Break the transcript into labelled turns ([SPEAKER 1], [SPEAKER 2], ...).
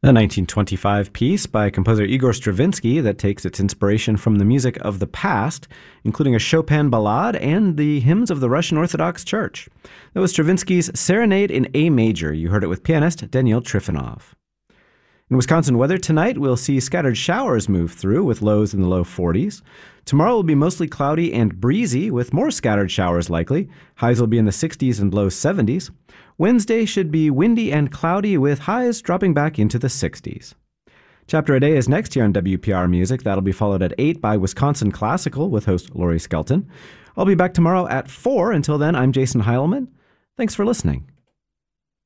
[SPEAKER 1] A 1925 piece by composer Igor Stravinsky that takes its inspiration from the music of the past, including a Chopin ballade and the hymns of the Russian Orthodox Church. That was Stravinsky's Serenade in A Major. You heard it with pianist Daniil Trifonov. In Wisconsin weather tonight, we'll see scattered showers move through with lows in the low 40s. Tomorrow will be mostly cloudy and breezy with more scattered showers likely. Highs will be in the 60s and low 70s. Wednesday should be windy and cloudy with highs dropping back into the 60s. Chapter a Day is next here on WPR Music. That'll be followed at 8 by Wisconsin Classical with host Lori Skelton. I'll be back tomorrow at 4. Until then, I'm Jason Heilman. Thanks for listening.